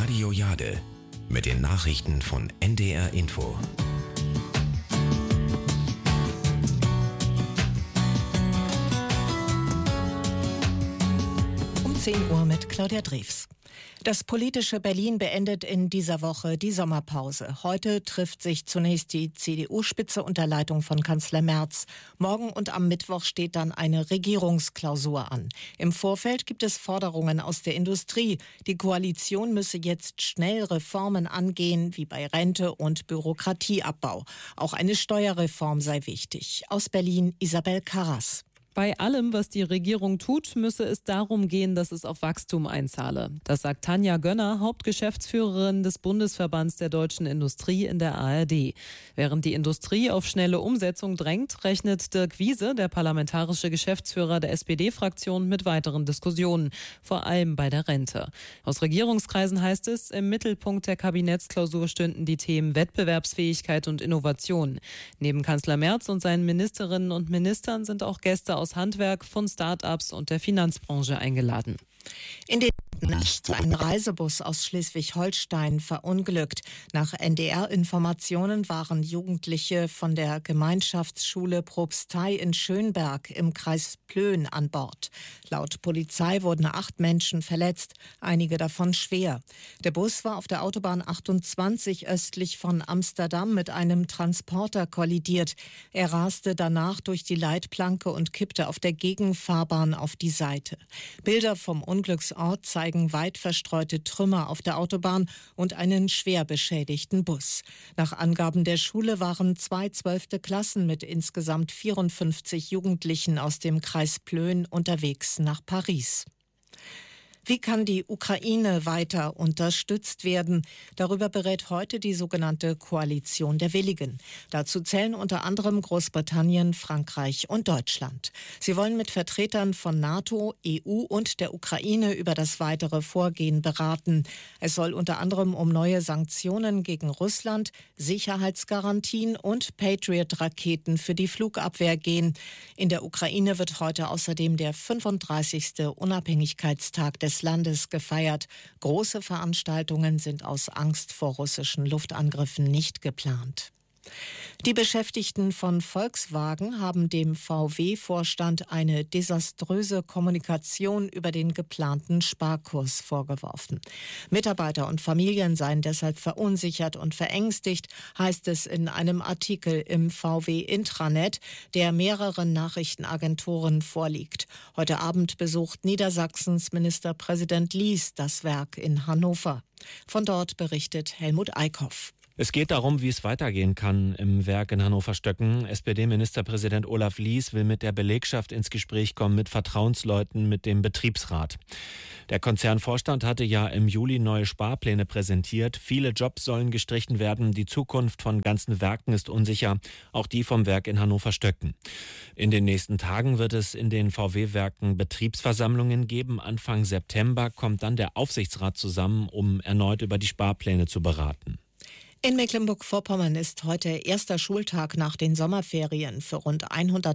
Radio Jade mit den Nachrichten von NDR Info. Um 10 Uhr mit Claudia Drews. Das politische Berlin beendet in dieser Woche die Sommerpause. Heute trifft sich zunächst die CDU-Spitze unter Leitung von Kanzler Merz. Morgen und am Mittwoch steht dann eine Regierungsklausur an. Im Vorfeld gibt es Forderungen aus der Industrie. Die Koalition müsse jetzt schnell Reformen angehen, wie bei Rente und Bürokratieabbau. Auch eine Steuerreform sei wichtig. Aus Berlin Isabel Karras. Bei allem, was die Regierung tut, müsse es darum gehen, dass es auf Wachstum einzahle. Das sagt Tanja Gönner, Hauptgeschäftsführerin des Bundesverbands der deutschen Industrie in der ARD. Während die Industrie auf schnelle Umsetzung drängt, rechnet Dirk Wiese, der parlamentarische Geschäftsführer der SPD-Fraktion, mit weiteren Diskussionen, vor allem bei der Rente. Aus Regierungskreisen heißt es, im Mittelpunkt der Kabinettsklausur stünden die Themen Wettbewerbsfähigkeit und Innovation. Neben Kanzler Merz und seinen Ministerinnen und Ministern sind auch Gäste aus Handwerk, von Start-ups und der Finanzbranche eingeladen. In den Nacht ein Reisebus aus Schleswig-Holstein verunglückt. Nach NDR-Informationen waren Jugendliche von der Gemeinschaftsschule Propstei in Schönberg im Kreis Plön an Bord. Laut Polizei wurden 8 Menschen verletzt, einige davon schwer. Der Bus war auf der Autobahn 28 östlich von Amsterdam mit einem Transporter kollidiert. Er raste danach durch die Leitplanke und kippte auf der Gegenfahrbahn auf die Seite. Bilder vom Unglücksort zeigen weit verstreute Trümmer auf der Autobahn und einen schwer beschädigten Bus. Nach Angaben der Schule waren 2 12. Klassen mit insgesamt 54 Jugendlichen aus dem Kreis Plön unterwegs nach Paris. Wie kann die Ukraine weiter unterstützt werden? Darüber berät heute die sogenannte Koalition der Willigen. Dazu zählen unter anderem Großbritannien, Frankreich und Deutschland. Sie wollen mit Vertretern von NATO, EU und der Ukraine über das weitere Vorgehen beraten. Es soll unter anderem um neue Sanktionen gegen Russland, Sicherheitsgarantien und Patriot-Raketen für die Flugabwehr gehen. In der Ukraine wird heute außerdem der 35. Unabhängigkeitstag des Landes gefeiert. Große Veranstaltungen sind aus Angst vor russischen Luftangriffen nicht geplant. Die Beschäftigten von Volkswagen haben dem VW-Vorstand eine desaströse Kommunikation über den geplanten Sparkurs vorgeworfen. Mitarbeiter und Familien seien deshalb verunsichert und verängstigt, heißt es in einem Artikel im VW-Intranet, der mehreren Nachrichtenagenturen vorliegt. Heute Abend besucht Niedersachsens Ministerpräsident Lies das Werk in Hannover. Von dort berichtet Helmut Eickhoff. Es geht darum, wie es weitergehen kann im Werk in Hannover-Stöcken. SPD-Ministerpräsident Olaf Lies will mit der Belegschaft ins Gespräch kommen, mit Vertrauensleuten, mit dem Betriebsrat. Der Konzernvorstand hatte ja im Juli neue Sparpläne präsentiert. Viele Jobs sollen gestrichen werden. Die Zukunft von ganzen Werken ist unsicher, auch die vom Werk in Hannover-Stöcken. In den nächsten Tagen wird es in den VW-Werken Betriebsversammlungen geben. Anfang September kommt dann der Aufsichtsrat zusammen, um erneut über die Sparpläne zu beraten. In Mecklenburg-Vorpommern ist heute erster Schultag nach den Sommerferien. Für rund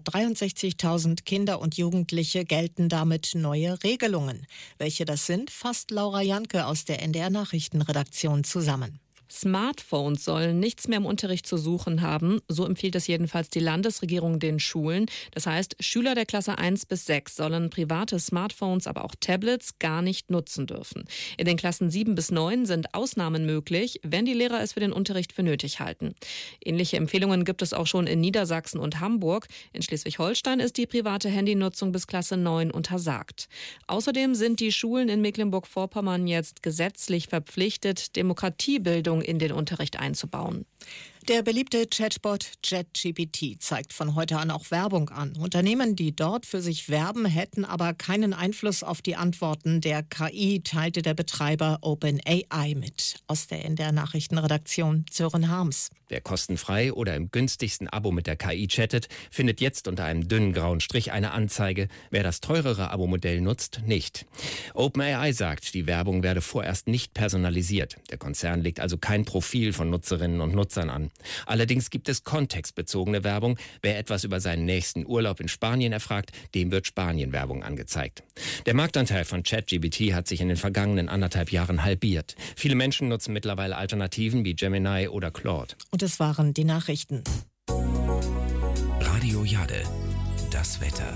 163.000 Kinder und Jugendliche gelten damit neue Regelungen. Welche das sind, fasst Laura Janke aus der NDR-Nachrichtenredaktion zusammen. Smartphones sollen nichts mehr im Unterricht zu suchen haben. So empfiehlt es jedenfalls die Landesregierung den Schulen. Das heißt, Schüler der Klasse 1 bis 6 sollen private Smartphones, aber auch Tablets gar nicht nutzen dürfen. In den Klassen 7 bis 9 sind Ausnahmen möglich, wenn die Lehrer es für den Unterricht für nötig halten. Ähnliche Empfehlungen gibt es auch schon in Niedersachsen und Hamburg. In Schleswig-Holstein ist die private Handynutzung bis Klasse 9 untersagt. Außerdem sind die Schulen in Mecklenburg-Vorpommern jetzt gesetzlich verpflichtet, Demokratiebildung in den Unterricht einzubauen. Der beliebte Chatbot ChatGPT zeigt von heute an auch Werbung an. Unternehmen, die dort für sich werben, hätten aber keinen Einfluss auf die Antworten der KI, teilte der Betreiber OpenAI mit. Aus der NDR-Nachrichtenredaktion Sören Harms. Wer kostenfrei oder im günstigsten Abo mit der KI chattet, findet jetzt unter einem dünnen grauen Strich eine Anzeige. Wer das teurere Abo-Modell nutzt, nicht. OpenAI sagt, die Werbung werde vorerst nicht personalisiert. Der Konzern legt also kein Profil von Nutzerinnen und Nutzern an. Allerdings gibt es kontextbezogene Werbung. Wer etwas über seinen nächsten Urlaub in Spanien erfragt, dem wird Spanien-Werbung angezeigt. Der Marktanteil von ChatGPT hat sich in den vergangenen 1,5 Jahren halbiert. Viele Menschen nutzen mittlerweile Alternativen wie Gemini oder Claude. Und es waren die Nachrichten. Radio Jade, das Wetter.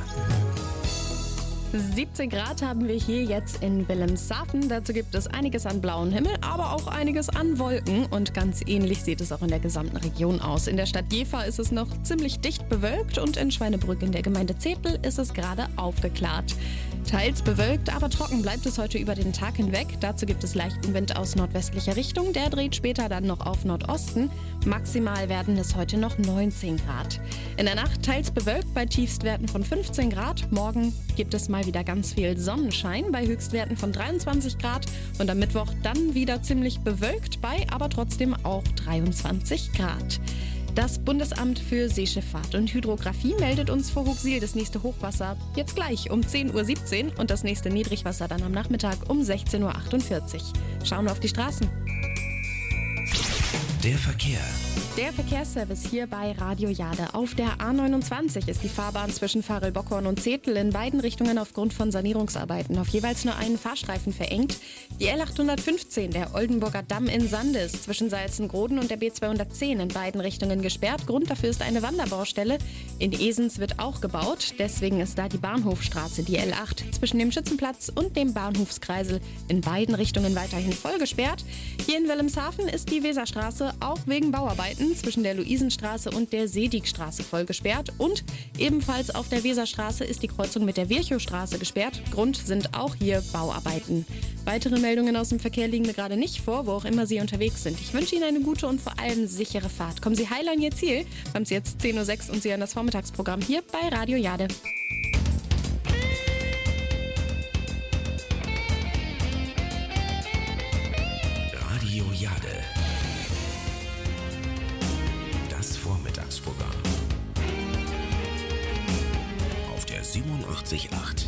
17 Grad haben wir hier jetzt in Wilhelmshaven. Dazu gibt es einiges an blauem Himmel, aber auch einiges an Wolken. Und ganz ähnlich sieht es auch in der gesamten Region aus. In der Stadt Jever ist es noch ziemlich dicht bewölkt und in Schweinebrück in der Gemeinde Zetel ist es gerade aufgeklärt. Teils bewölkt, aber trocken bleibt es heute über den Tag hinweg. Dazu gibt es leichten Wind aus nordwestlicher Richtung. Der dreht später dann noch auf Nordosten. Maximal werden es heute noch 19 Grad. In der Nacht teils bewölkt bei Tiefstwerten von 15 Grad. Morgen gibt es mal wieder ganz viel Sonnenschein bei Höchstwerten von 23 Grad. Und am Mittwoch dann wieder ziemlich bewölkt bei aber trotzdem auch 23 Grad. Das Bundesamt für Seeschifffahrt und Hydrographie meldet uns vor Hooghsiel das nächste Hochwasser jetzt gleich um 10:17 Uhr und das nächste Niedrigwasser dann am Nachmittag um 16:48 Uhr. Schauen wir auf die Straßen. Der Verkehr. Der Verkehrsservice hier bei Radio Jade. Auf der A29 ist die Fahrbahn zwischen Farel-Bockhorn und Zetel in beiden Richtungen aufgrund von Sanierungsarbeiten auf jeweils nur einen Fahrstreifen verengt. Die L815, der Oldenburger Damm in Sande, ist zwischen Salzengroden und der B210 in beiden Richtungen gesperrt. Grund dafür ist eine Wanderbaustelle. In Esens wird auch gebaut. Deswegen ist da die Bahnhofstraße, die L8, zwischen dem Schützenplatz und dem Bahnhofskreisel in beiden Richtungen weiterhin voll gesperrt. Hier in Wilhelmshaven ist die Weserstraße auch wegen Bauarbeiten zwischen der Luisenstraße und der Sedigstraße voll gesperrt. Und ebenfalls auf der Weserstraße ist die Kreuzung mit der Virchowstraße gesperrt. Grund sind auch hier Bauarbeiten. Weitere Meldungen aus dem Verkehr liegen mir gerade nicht vor, wo auch immer Sie unterwegs sind. Ich wünsche Ihnen eine gute und vor allem sichere Fahrt. Kommen Sie heil an Ihr Ziel. Haben es jetzt 10:06 Uhr und Sie hören das Vormittagsprogramm hier bei Radio Jade. Radio Jade. Das Vormittagsprogramm. Auf der 87.8